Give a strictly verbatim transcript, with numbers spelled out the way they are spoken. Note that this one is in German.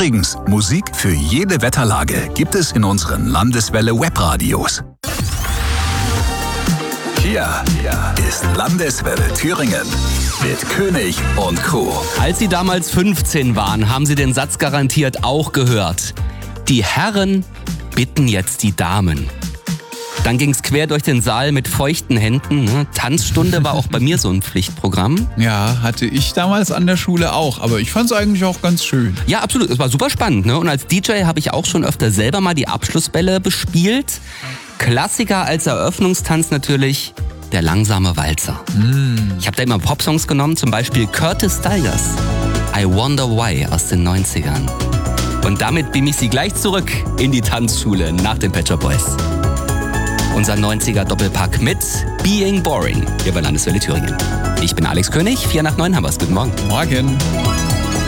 Übrigens, Musik für jede Wetterlage gibt es in unseren Landeswelle Webradios. Hier, hier ist Landeswelle Thüringen mit König und Co. Als Sie damals fünfzehn waren, haben Sie den Satz garantiert auch gehört. Die Herren bitten jetzt die Damen. Dann ging's quer durch den Saal mit feuchten Händen. Ne? Tanzstunde war auch bei mir so ein Pflichtprogramm. Ja, hatte ich damals an der Schule auch, aber ich fand's eigentlich auch ganz schön. Ja, absolut. Es war super spannend. Ne? Und als D J habe ich auch schon öfter selber mal die Abschlussbälle bespielt. Klassiker als Eröffnungstanz natürlich der langsame Walzer. Mm. Ich habe da immer Popsongs genommen, zum Beispiel Curtis Stigers I Wonder Why aus den neunzigern. Und damit beam ich Sie gleich zurück in die Tanzschule nach den Pet Shop Boys. Unser neunziger-Doppelpack mit Being Boring hier bei Landeswelle Thüringen. Ich bin Alex König, vier nach neun haben wir's. Guten Morgen. Morgen.